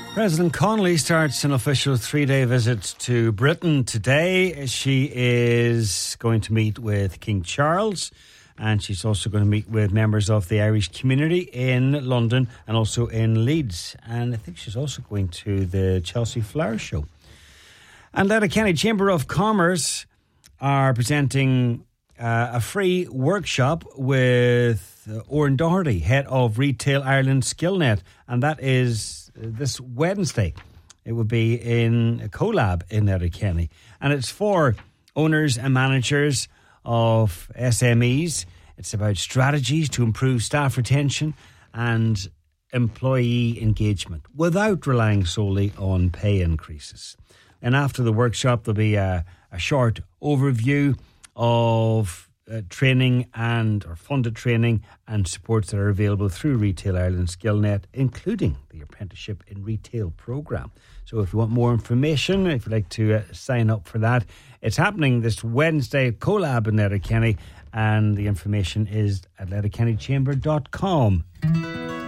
President Connolly starts an official 3-day visit to Britain today. She is going to meet with King Charles, and she's also going to meet with members of the Irish community in London and also in Leeds. And I think she's also going to the Chelsea Flower Show. And Letterkenny Chamber of Commerce are presenting a free workshop with Oren Doherty, head of Retail Ireland SkillNet, and that is this Wednesday. It will be in a collab in Letterkenny, and it's for owners and managers of SMEs. It's about strategies to improve staff retention and employee engagement without relying solely on pay increases. And after the workshop, there'll be a short overview of training or funded training and supports that are available through Retail Ireland SkillNet, including the Apprenticeship in Retail programme. So if you want more information, if you'd like to sign up for that, it's happening this Wednesday at Collab in Letterkenny, and the information is at letterkennychamber.com.